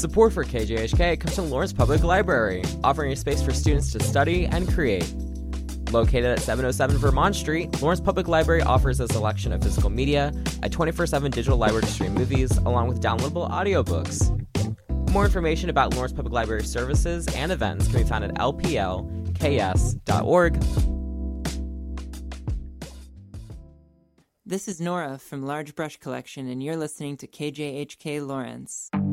Support for KJHK comes from Lawrence Public Library, offering a space for students to study and create. Located at 707 Vermont Street, Lawrence Public Library offers a selection of physical media, a 24/7 digital library to stream movies, along with downloadable audiobooks. More information about Lawrence Public Library services and events can be found at lplks.org. This is Nora from Large Brush Collection, and you're listening to KJHK Lawrence.